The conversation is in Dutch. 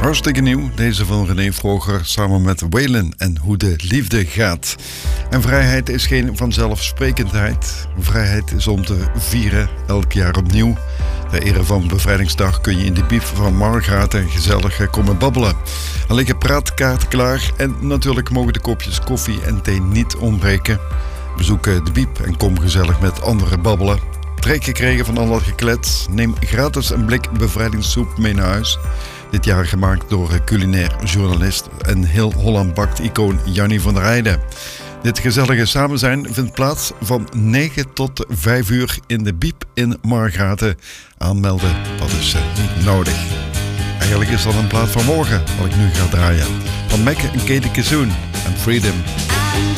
Hartstikke nieuw, deze van René Vroger samen met Waylon en Hoe de Liefde Gaat. En vrijheid is geen vanzelfsprekendheid. Vrijheid is om te vieren, elk jaar opnieuw. Ter ere van Bevrijdingsdag kun je in de biep van Margraten gezellig komen babbelen. Er liggen praatkaarten klaar en natuurlijk mogen de kopjes koffie en thee niet ontbreken. Bezoek de biep en kom gezellig met anderen babbelen. Trek gekregen van al dat geklets. Neem gratis een blik bevrijdingssoep mee naar huis. Dit jaar gemaakt door culinair journalist en heel Holland bakt icoon Jannie van der Heijden. Dit gezellige samenzijn vindt plaats van 9 tot 5 uur in de biep in Margraten. Aanmelden, dat is niet nodig. Eigenlijk is dat een plaat van morgen, wat ik nu ga draaien. Van Mac en Katie Kazoon en Freedom.